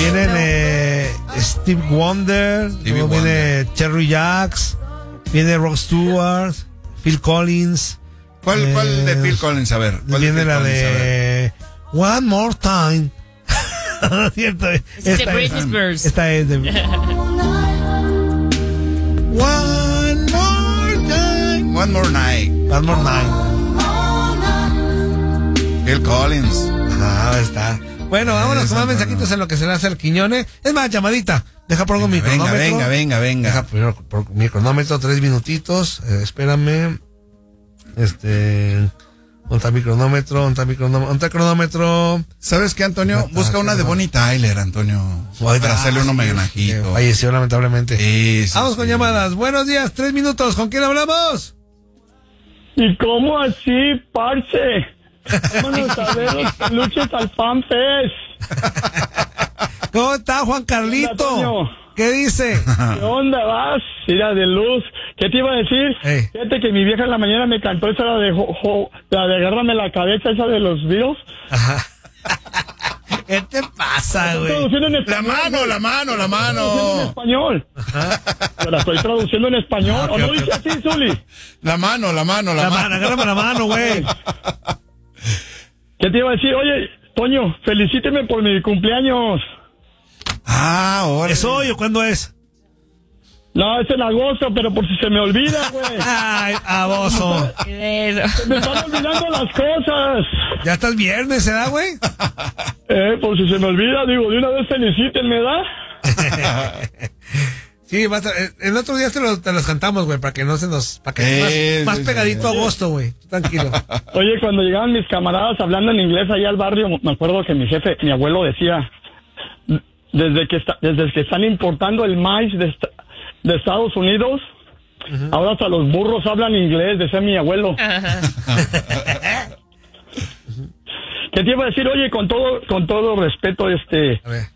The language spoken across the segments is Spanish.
Vienen Steve Wonder, luego viene Cherry Jacks, viene Rod Stewart, Phil Collins. ¿Cuál de Phil Collins? A ver. Viene la de One More Time. ¿Cierto? Esta es de Britney Spears. Esta es de... One More Time. One More Night. One More Night. Phil Collins. Ah, está. Bueno, vámonos con más mensajitos en lo que se le hace al Quiñones. Es más, llamadita. Deja por mi cronómetro. Venga. Deja por mi cronómetro 3 minutitos. Espérame. ¿Dónde está mi cronómetro? ¿Dónde está el cronómetro? ¿Sabes qué, Antonio? Busca una de Bonnie Tyler, Antonio. Para hacerle un homenajito. Falleció lamentablemente. Sí, vamos con llamadas. Buenos días, 3 minutos. ¿Con quién hablamos? ¿Y cómo así, parce? Vámonos a ver los peluches al FanFest. ¿Cómo está Juan Carlito? ¿Qué dice? ¿Qué onda vas? Mira, de luz. ¿Qué te iba a decir? Hey. Fíjate que mi vieja en la mañana me cantó esa la de agárrame la cabeza, esa de los Beatles. Ajá. ¿Qué te pasa, güey? La mano. En español. La estoy traduciendo en español. ¿O no dice así, Zuli? La mano. Agárrame la mano, güey. ¿Qué te iba a decir? Oye, Toño, felicíteme por mi cumpleaños. Ahora. ¿Es hoy o cuándo es? No, es en agosto, pero por si se me olvida, güey. Ay, aboso. Se me están olvidando las cosas. Ya está el viernes, ¿da, güey? Por si se me olvida, digo, de una vez felicítenme, ¿da? Sí, el otro día te los cantamos, güey, para que no se nos... Para que más pegadito a agosto, güey. Tranquilo. Oye, cuando llegaban mis camaradas hablando en inglés allá al barrio, me acuerdo que mi abuelo decía, desde que están importando el maíz de Estados Unidos, ahora hasta los burros hablan inglés, decía mi abuelo. ¿Qué te iba a decir? Oye, con todo respeto, A ver.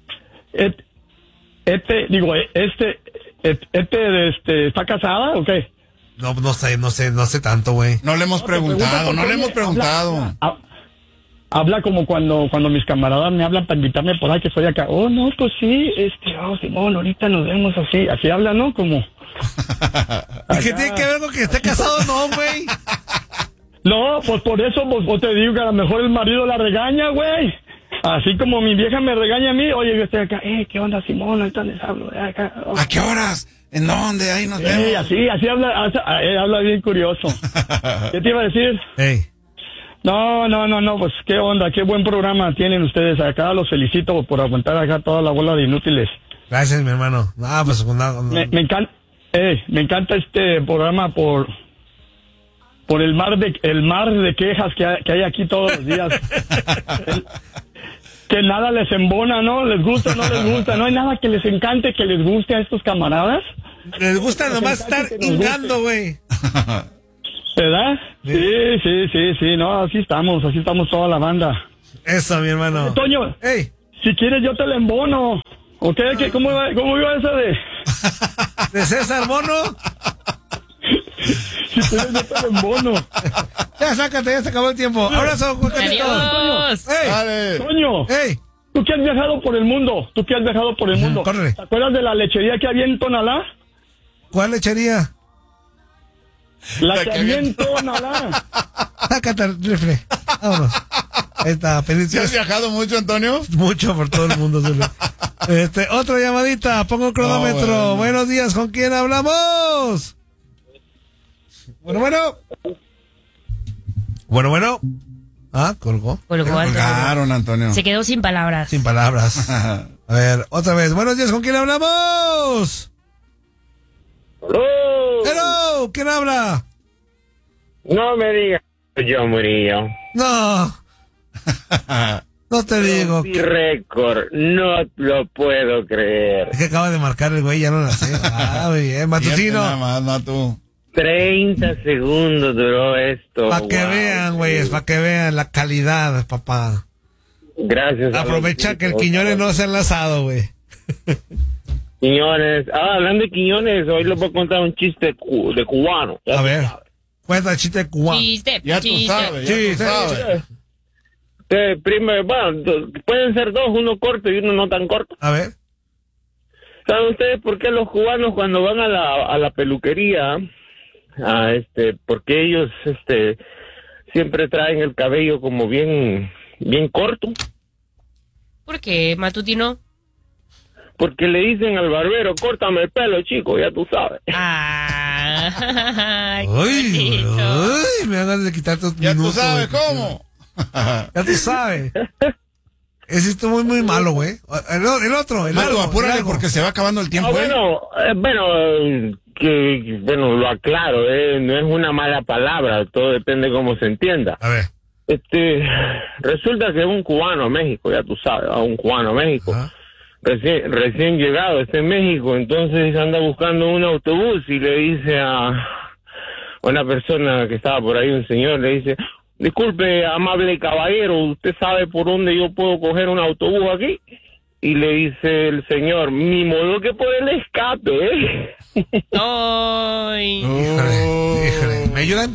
¿está casada o qué? No sé tanto, güey. No le hemos preguntado. Habla como cuando mis camaradas me hablan para invitarme por ahí que estoy acá. Oh, no, pues sí, Simón, ahorita nos vemos así habla, ¿no? Como... ¿Y qué tiene que ver con que esté casado, no, güey? No, pues por eso pues te digo que a lo mejor el marido la regaña, güey. Así como mi vieja me regaña a mí, oye, yo estoy acá, ¿qué onda, Simón? Ahorita les hablo, acá. ¿A qué horas? ¿En dónde? Ahí nos vemos. Así habla bien curioso. ¿Qué te iba a decir? Hey. No, pues qué onda, qué buen programa tienen ustedes acá, los felicito por aguantar acá toda la bola de inútiles. Gracias, mi hermano. Pues me encanta este programa por el mar de quejas que hay aquí todos los días. Que nada les embona, ¿no? Les gusta, no les gusta, no hay nada que les encante, que les guste a estos camaradas. Les gusta nomás estar hincando, güey. ¿Verdad? Sí, no, así estamos toda la banda. Eso, mi hermano. Toño, hey, si quieres yo te la embono. ¿O qué? ¿Cómo iba esa de...? ¿De César Bono? Si quieres yo te la embono. Ya, sácate, ya se acabó el tiempo. Abrazo, Juan Carlito. Adiós. Hey. Toño, hey. tú que has viajado por el mundo, Córrele. ¿Te acuerdas de la lechería que había en Tonalá? ¿Cuál lechería? La que había en Tonalá. Sácate el rifle. Vámonos. Ahí está, ¿Sí has viajado mucho, Antonio? Mucho por todo el mundo, Zulu. Otra llamadita, pongo el cronómetro. Bueno. Buenos días, ¿con quién hablamos? Bueno. Colgó. Colgaron, Antonio. Se quedó sin palabras. Sin palabras. A ver, otra vez. Buenos días, ¿con quién hablamos? Hello, ¿quién habla? No me digas, yo Murillo. No. No te digo. Mi récord, no lo puedo creer. Es que acaba de marcar el güey, ya no la sé. Muy bien, matutino. Nada más, no tú. 30 segundos duró esto. Para que vean, güey, para que vean la calidad, papá. Gracias. Aprovecha que el Quiñones no se ha enlazado, güey. Quiñones. Hablando de Quiñones, hoy les voy a contar un chiste de cubano. A ver, cuenta el chiste cubano. Chiste. Ya tú sabes. Bueno, pueden ser dos, uno corto y uno no tan corto. A ver. ¿Saben ustedes por qué los cubanos cuando van a la peluquería, porque ellos siempre traen el cabello como bien corto? ¿Por qué, Matutino? Porque le dicen al barbero, córtame el pelo, chico, ya tú sabes. Ay, Uy, me van a ganas de quitar tus Ya minutos. tú sabes güey. cómo. Ya tú sabes. Ese está muy, muy malo, güey. El otro. Malo, apúrale largo. porque se va acabando el tiempo. Lo aclaro, no es una mala palabra, todo depende cómo se entienda. A ver. Resulta que un cubano a México, ya tú sabes, un cubano a México, Ajá. recién llegado, está en México, entonces anda buscando un autobús y le dice a una persona que estaba por ahí, un señor, le dice, disculpe, amable caballero, ¿usted sabe por dónde yo puedo coger un autobús aquí? Y le dice el señor, ni modo que por el escape, ¿eh? Ay. Híjole. ¿Me ayudan?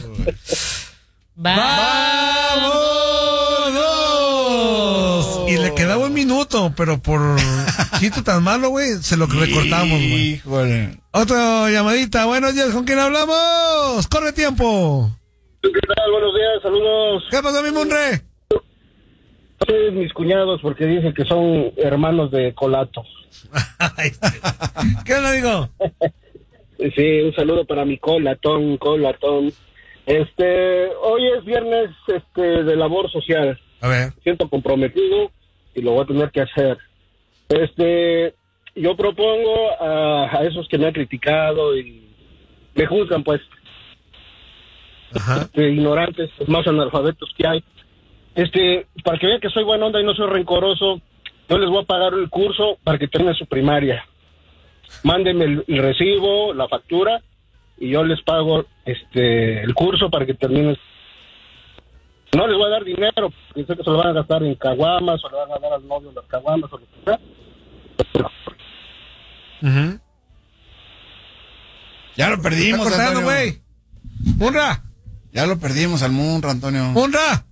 ¡Vámonos! Y le quedaba un minuto, pero por chiste tan malo, güey, se lo recortamos, güey. Híjole. Otra llamadita. Buenos días, ¿con quién hablamos? Corre tiempo. ¿Qué tal? Buenos días, saludos. ¿Qué pasó, mi Munre? Soy mis cuñados porque dicen que son hermanos de Colato. ¿Qué onda, amigo? Sí, un saludo para mi Colatón. Hoy es viernes de labor social. A ver. Siento comprometido y lo voy a tener que hacer. Yo propongo a esos que me han criticado y me juzgan, pues, Ajá. ignorantes, los más analfabetos que hay. Para que vean que soy buena onda y no soy rencoroso, yo les voy a pagar el curso para que terminen su primaria. Mándenme el recibo, la factura, y yo les pago el curso para que terminen. No les voy a dar dinero, porque sé que se lo van a gastar en caguamas, o le van a dar al novio las caguamas, o lo que sea. Uh-huh. Ya lo perdimos, Está cortando, Antonio. güey. Munra. Ya lo perdimos al Munra, Antonio. Munra.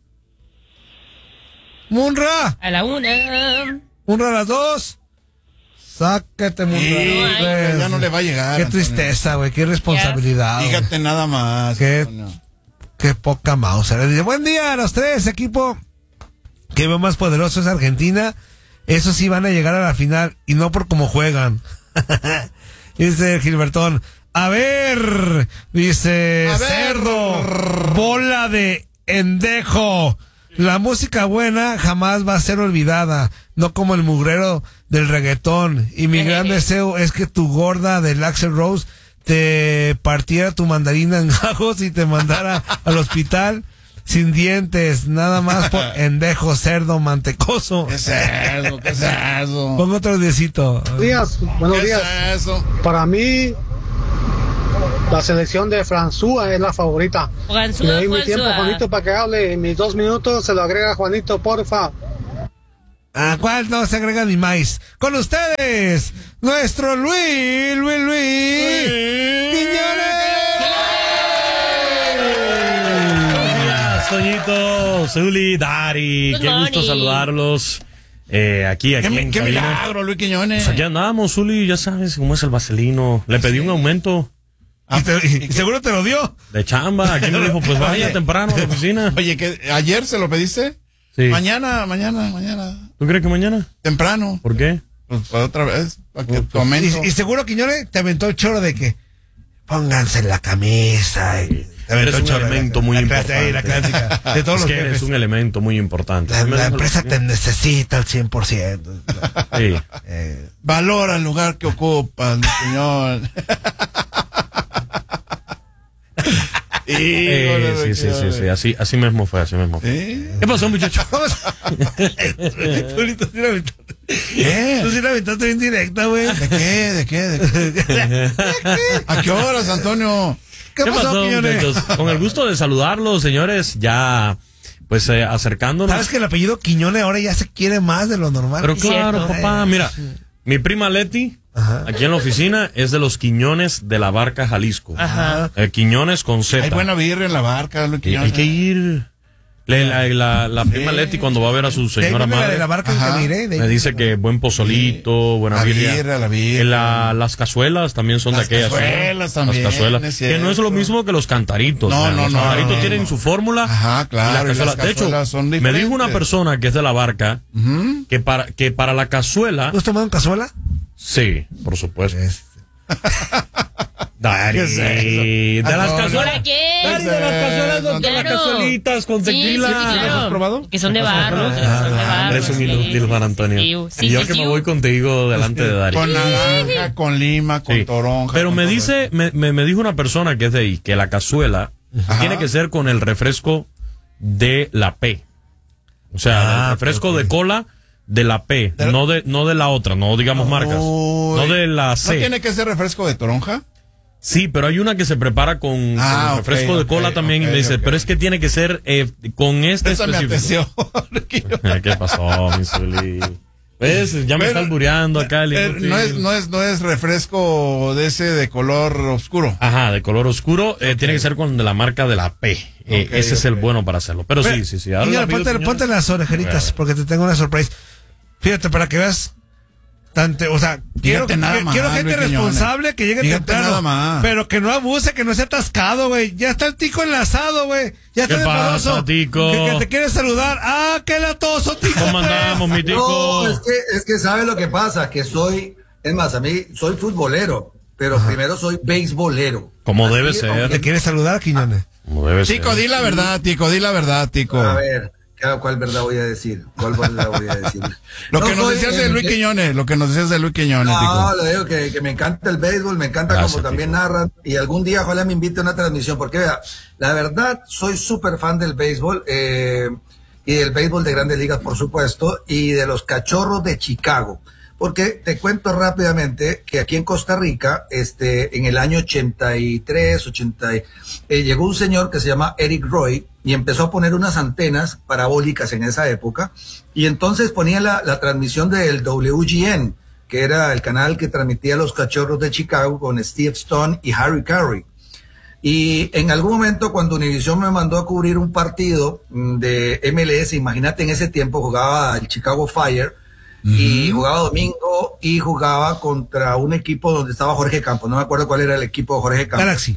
Munra. A la 1. Munra a las 2. Sáquete, Munra. Sí, Pues, ya no le va a llegar. Qué Antonio. tristeza, güey. Qué responsabilidad. güey. Fíjate nada más. Qué- Antonio. Qué poca mouse. Dice, buen día a los tres, equipo que veo más poderoso es Argentina. Esos sí van a llegar a la final y no por cómo juegan. Dice Gilbertón. A ver, dice A ver. Cerdo, bola de endejo. La música buena jamás va a ser olvidada, no como el mugrero del reggaetón. Y mi gran deseo es que tu gorda del Axl Rose te partiera tu mandarina en gajos y te mandara al hospital sin dientes, nada más por endejo, cerdo, mantecoso. ¿Qué es eso? ¿Qué es eso? Pongo otro diecito. Buenos ¿Qué días. es eso? Para mí, la selección de François es la favorita. Le doy mi tiempo a Juanito para que hable. En mis 2 minutos se lo agrega Juanito, porfa. ¿A cuál no se agrega ni más? Con ustedes, nuestro Luis Quiñones. Toñito, Zuli, Dari, Good qué gusto morning. saludarlos. Aquí en Qué cabina. milagro, Luis Quiñones. Pues aquí andamos, Zuli, ya sabes cómo es el vaselino. Le pedí un aumento Y seguro te lo dio. de chamba. Aquí me dijo, pues vaya Oye. temprano a la oficina. Oye, que ayer se lo pediste. Sí. Mañana. ¿Tú crees que mañana? Temprano. ¿Por qué? Pues para otra vez, para que tu aumento. Y seguro Quiñones te aventó el choro de que pónganse la camisa. Y te aventó Eres el un choro, elemento muy importante. La clásica de todos Es los que eres jefes. un elemento muy importante. La empresa te necesita al 100%. Sí. Valora el lugar que ocupas, mi señor. Sí. Así mismo fue. ¿Sí? ¿Qué pasó, muchacho? Tú ¿Qué? sí la aventaste bien directa, güey. ¿De qué? ¿A qué horas, Antonio? ¿Qué pasó, Quiñones? muchachos? Con el gusto de saludarlos, señores, ya pues acercándonos. ¿Sabes que el apellido Quiñones ahora ya se quiere más de lo normal? Pero claro, Cierto. papá, mira, mi prima Leti, Ajá. aquí en la oficina, es de los Quiñones de la Barca, Jalisco. Ajá. Quiñones con Z. Hay buena birria en la barca, Luis Y hay Quiñones. que ir. La prima Leti cuando va a ver a su señora madre de la barca que miré, me dice que buen pozolito, buena birria. La birria. Las cazuelas también son de aquellas. Cazuelas también, las cazuelas. Que no es lo mismo que los cantaritos. Los cantaritos tienen su fórmula. Ajá, claro. Y las cazuelas, son diferentes. Me dijo una persona que es de la barca que para la cazuela. ¿Tú has tomado cazuela? Sí, por supuesto. Dari, de las cazuelas. ¿Qué? De las cazuelas, de las cazuelitas con tequila. Sí, claro. ¿Has probado? Que son de barro. Eres un inútil, Juan Antonio. Sí, y yo que me voy contigo delante de Dari. Con naranja, con lima, con toronja. Pero me dice, me dijo una persona que es de ahí, que la cazuela tiene que ser con el refresco de la P. O sea, el refresco de cola de la P, no de la otra, no digamos marcas. No de la C. ¿No tiene que ser refresco de toronja? Sí, pero hay una que se prepara con el refresco de cola también y me dice, pero es que tiene que ser con este específico. ¿Qué pasó, mi Zuli? ¿Ves? Ya me está albureando acá. No es refresco de ese de color oscuro. Ajá, de color oscuro. Tiene que ser con la marca de la P. Ese es el bueno para hacerlo. Pero sí. Mira, ponte las orejeritas porque te tengo una sorpresa. Fíjate, para que veas. O sea, quiero gente responsable que llegue temprano, pero que no abuse, que no sea atascado, güey. Ya está el tico enlazado, güey. Ya está ¿Qué pasa, tico? Que te quiere saludar. ¡Ah, qué latoso, tico! ¿Cómo andamos, mi tico? No, es que ¿sabe lo que pasa? Que es más, a mí soy futbolero, pero primero soy beisbolero. Como debe ser. ¿Te quiere saludar, Quiñones? Como debe ser. Tico, di la verdad, Tico. A ver. ¿Cuál verdad voy a decir? Lo que nos decías de Luis Quiñones, No, le digo que me encanta el béisbol, me encanta como también narran, y algún día ojalá me invite a una transmisión, porque vea, la verdad, soy súper fan del béisbol, y del béisbol de Grandes Ligas, por supuesto, y de los Cachorros de Chicago. Porque te cuento rápidamente que aquí en Costa Rica, en el año 83, llegó un señor que se llama Eric Roy y empezó a poner unas antenas parabólicas en esa época, y entonces ponía la transmisión del WGN, que era el canal que transmitía los Cachorros de Chicago con Steve Stone y Harry Carey. Y en algún momento cuando Univision me mandó a cubrir un partido de MLS, imagínate, en ese tiempo jugaba el Chicago Fire, y jugaba domingo y jugaba contra un equipo donde estaba Jorge Campos, no me acuerdo cuál era el equipo de Jorge Campos. Galaxy.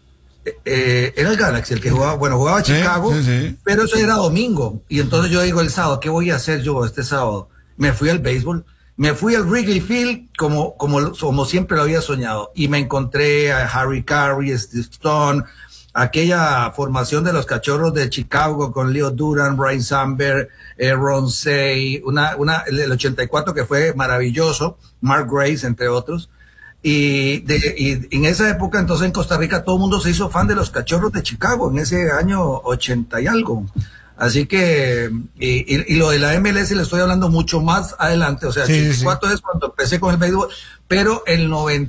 Era el Galaxy el que jugaba, jugaba Chicago, pero eso era domingo, y entonces yo digo el sábado, ¿qué voy a hacer yo este sábado? Me fui al béisbol, me fui al Wrigley Field como siempre lo había soñado, y me encontré a Harry Carey, Steve Stone, aquella formación de los Cachorros de Chicago con Leo Duran, Brian Samberg, Ron Say, el 84 que fue maravilloso, Mark Grace, entre otros. Y en esa época, entonces en Costa Rica, todo el mundo se hizo fan de los Cachorros de Chicago, en ese año 80 y algo. Así que, y lo de la MLS le estoy hablando mucho más adelante, o sea, 84 es cuando empecé con el béisbol, pero el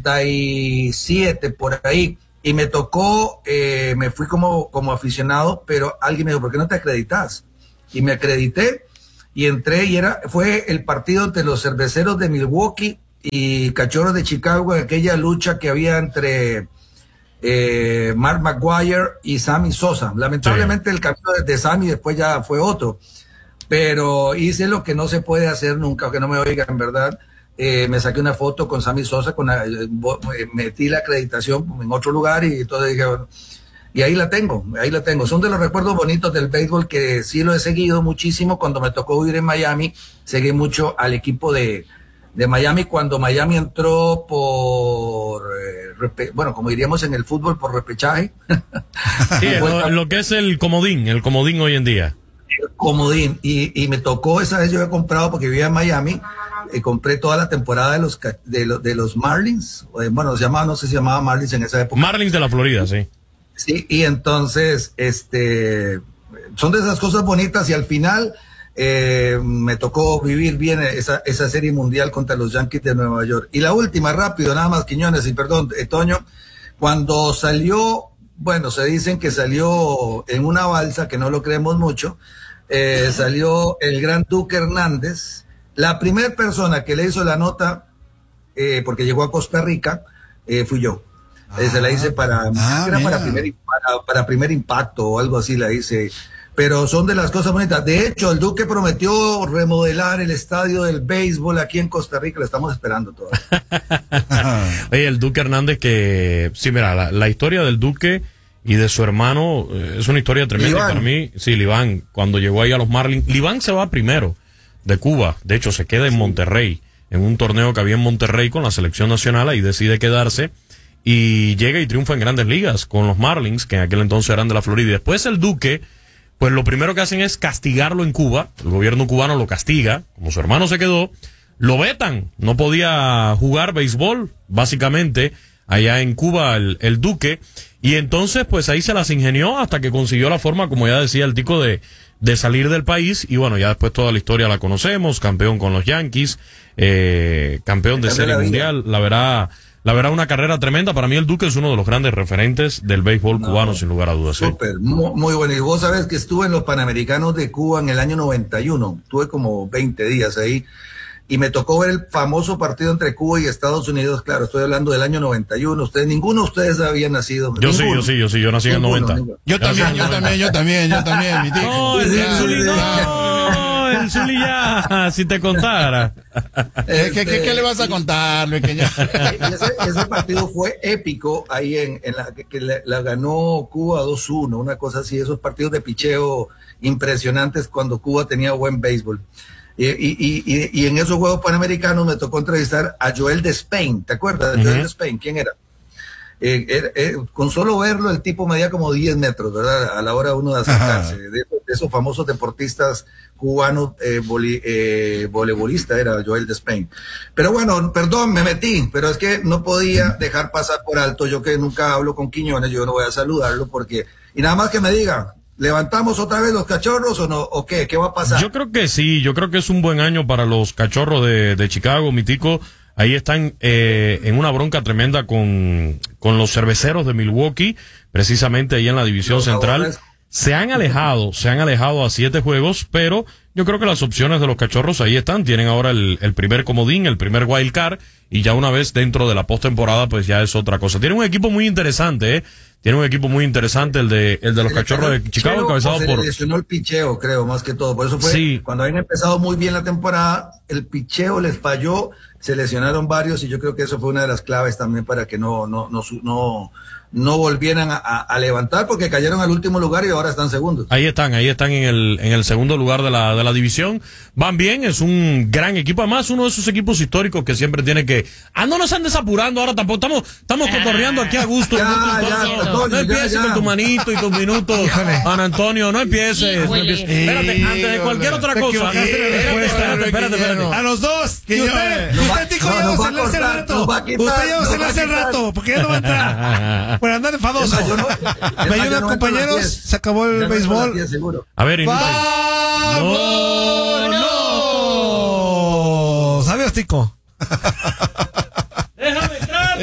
97 por ahí, y me tocó, me fui como aficionado, pero alguien me dijo, ¿por qué no te acreditas? Y me acredité, y entré, y fue el partido entre los Cerveceros de Milwaukee y Cachorros de Chicago, en aquella lucha que había entre Mark McGwire y Sammy Sosa. Lamentablemente el camino de Sammy después ya fue otro, pero hice lo que no se puede hacer nunca, aunque no me oigan, ¿verdad? Me saqué una foto con Sammy Sosa, metí la acreditación en otro lugar, y entonces dije, bueno, y ahí la tengo. Son de los recuerdos bonitos del béisbol, que sí lo he seguido muchísimo. Cuando me tocó vivir en Miami, seguí mucho al equipo de Miami, cuando Miami entró por, como diríamos en el fútbol, por repechaje. Sí, lo que es el comodín hoy en día. El comodín, y me tocó esa vez, yo he comprado porque vivía en Miami, compré toda la temporada de los Marlins, no sé si llamaba Marlins en esa época. Marlins de la Florida, sí. Sí, y entonces, son de esas cosas bonitas, y al final, me tocó vivir bien esa serie mundial contra los Yankees de Nueva York. Y la última, rápido, nada más, Quiñones, y perdón, Toño, cuando salió, se dicen que salió en una balsa, que no lo creemos mucho, salió el gran Duque Hernández. La primera persona que le hizo la nota, porque llegó a Costa Rica, fui yo. Se la hice para primer impacto o algo así, la hice. pero son de las cosas bonitas. De hecho, el Duque prometió remodelar el estadio del béisbol aquí en Costa Rica, lo estamos esperando todavía. Oye, el Duque Hernández que, sí, mira, la historia del Duque y de su hermano es una historia tremenda. Liván. Para mí, sí, Liván, cuando llegó ahí a los Marlins, Liván se va primero de Cuba, de hecho se queda en Monterrey, en un torneo que había en Monterrey con la selección nacional, ahí decide quedarse y llega y triunfa en Grandes Ligas con los Marlins, que en aquel entonces eran de la Florida. Y después el Duque, pues lo primero que hacen es castigarlo en Cuba, el gobierno cubano lo castiga, como su hermano se quedó, lo vetan, no podía jugar béisbol, básicamente, allá en Cuba el Duque, y entonces pues ahí se las ingenió hasta que consiguió la forma, como ya decía el tico, de salir del país, y bueno, ya después toda la historia la conocemos, campeón con los Yankees, campeón de Serie Mundial, la verdad una carrera tremenda. Para mí el Duque es uno de los grandes referentes del béisbol cubano, sin lugar a dudas. Súper, muy bueno. Y vos sabés que estuve en los Panamericanos de Cuba en el año 91, tuve como 20 días ahí, y me tocó ver el famoso partido entre Cuba y Estados Unidos. Claro, estoy hablando del año 91. Ustedes, ninguno de ustedes había nacido. Yo sí, yo nací en el 90. Yo también, mi tío. No, el Zuli ya, si te contara. ¿Qué le vas a contar, pequeña? Ese partido fue épico ahí en la que la ganó Cuba 2-1, una cosa así, esos partidos de picheo impresionantes cuando Cuba tenía buen béisbol. Y en esos Juegos Panamericanos me tocó entrevistar a Joel Despain. ¿Te acuerdas de Joel Despain? ¿Quién era? Con solo verlo, el tipo medía como 10 metros, ¿verdad? A la hora uno de acercarse. De esos famosos deportistas cubanos, voleibolista era Joel Despain. Pero bueno, perdón, me metí, pero es que no podía dejar pasar por alto. Yo que nunca hablo con Quiñones, yo no voy a saludarlo porque... Y nada más que me digan, ¿levantamos otra vez los Cachorros o no? ¿O qué? ¿Qué va a pasar? Yo creo que sí, yo creo que es un buen año para los Cachorros de Chicago, mi tico. Ahí están en una bronca tremenda con los Cerveceros de Milwaukee, precisamente ahí en la división central. Se han alejado a 7 juegos, pero yo creo que las opciones de los Cachorros ahí están. Tienen ahora el primer comodín, el primer wild card, y ya una vez dentro de la postemporada, pues ya es otra cosa. Tiene un equipo muy interesante, Tiene un equipo muy interesante el de los Cachorros de Chicago, encabezado por... Se lesionó el picheo, creo, más que todo. Por eso fue, sí. Cuando habían empezado muy bien la temporada, el picheo les falló, se lesionaron varios, y yo creo que eso fue una de las claves también para que no volvieran a levantar, porque cayeron al último lugar y ahora están segundos. Ahí están en el segundo lugar de la división. Van bien, es un gran equipo, además uno de esos equipos históricos que siempre tiene que... no nos andes apurando ahora tampoco, estamos cotorreando aquí a gusto. No empieces con tu manito y tus minutos, Juan Antonio, no empieces. Espérate, antes de cualquier otra cosa. Espérate. A los dos. Usted dijo ya vamos a hacerle el rato. Usted ya vamos a hacerle el rato, porque ya no va a entrar. Por andar enfadoso. Me ayudan, compañeros. Se acabó el béisbol. A ver, ¡No! ¿Sabes, Tico? Déjame entrar.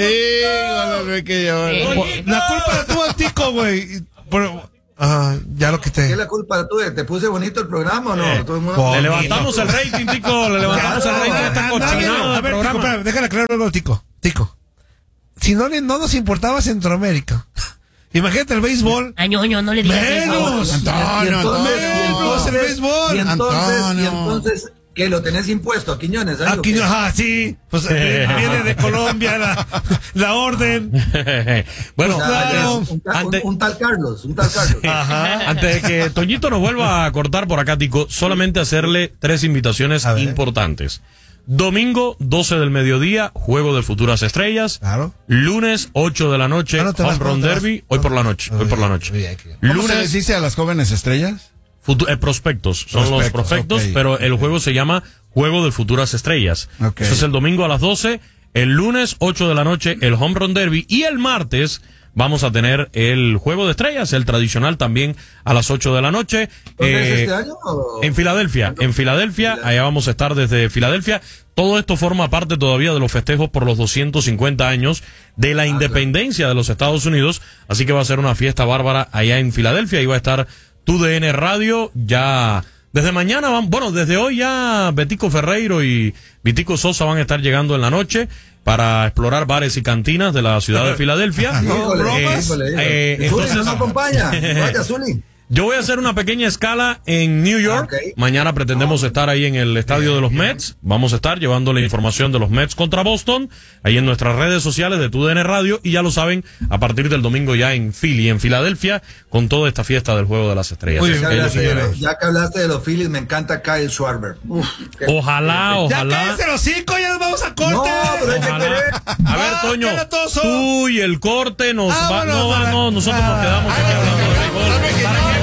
La culpa la tuvo el Tico, güey. Ya lo quité. ¿Qué es la culpa tuya? ¿Te puse bonito el programa o no? Todo el mundo... Le levantamos el rating, Tico. Le levantamos el rating de esta cochinada. A ver, Tico, espérame, déjale aclarar luego al Tico. Si no nos importaba Centroamérica, imagínate el béisbol. No le digas menos. eso. Menos el béisbol. Y entonces, ¿qué? ¿Lo tenés impuesto a Quiñones? Sí. Pues viene de Colombia la orden. Bueno, un tal Carlos. Ajá. Antes de que Toñito nos vuelva a cortar por acá, Tico, solamente hacerle 3 invitaciones importantes. Domingo, 12 del mediodía, Juego de Futuras Estrellas. Claro. Lunes, 8 de la noche, Home Run Derby. Hoy por la noche. ¿Cómo se les dice a las jóvenes estrellas? Prospectos. Son los prospectos, okay. Pero el juego se llama Juego de Futuras Estrellas. Okay. Eso es el domingo a las 12. El lunes, 8 de la noche, el Home Run Derby. Y el martes vamos a tener el Juego de Estrellas, el tradicional, también a las 8 de la noche. ¿Dónde es este año? En Filadelfia, allá vamos a estar desde Filadelfia. Todo esto forma parte todavía de los festejos por los 250 años de la independencia de los Estados Unidos. Así que va a ser una fiesta bárbara allá en Filadelfia. Ahí va a estar TUDN Radio. Ya desde mañana desde hoy ya Betico Ferreiro y Vitico Sosa van a estar llegando en la noche para explorar bares y cantinas de la ciudad de Filadelfia. Entonces, ¿no acompaña? Vaya, Zuli. Yo voy a hacer una pequeña escala en New York. Okay. Mañana pretendemos estar ahí en el estadio de los Mets. Vamos a estar llevando la información de los Mets contra Boston, ahí en nuestras redes sociales de TUDN Radio. Y ya lo saben, a partir del domingo ya en Philly, en Filadelfia, con toda esta fiesta del Juego de las Estrellas. Ya que hablaste de los Phillies, me encanta Kyle Schwarber. Ojalá. Ya cállense los 5, ya nos vamos a corte. No, pero hay que querer. A ver, Toño, tú y el corte nosotros nos quedamos aquí hablando de béisbol.